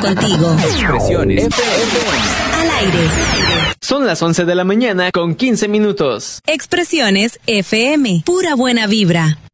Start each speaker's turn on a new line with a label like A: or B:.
A: contigo.
B: Expresiones FM.
A: Al aire.
C: Son las 11 de la mañana con 15 minutos.
A: Expresiones FM. Pura buena vibra.